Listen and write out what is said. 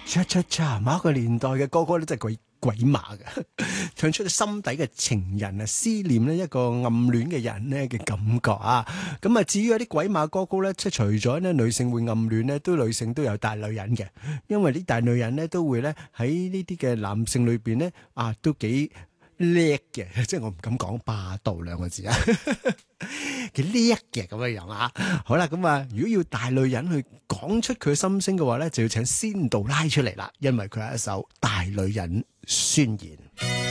cha cha cha，某一個年代嘅歌歌咧真係鬼馬嘅，唱出心底嘅情人啊，思念呢一個暗戀嘅人呢嘅感覺啊。咁啊，至於有啲鬼馬歌曲咧，即係除咗呢女性會暗戀呢，都女性都有大女人嘅，因為啲大女人呢都會咧喺呢啲嘅男性裏邊呢，啊，都幾叻嘅，即係我唔敢講霸道兩個字啊，幾叻嘅咁樣樣啊。好啦，咁啊，如果要大女人去講出佢嘅心聲嘅話咧，就要請仙杜拉出嚟啦，因為佢係一首大女人宣言。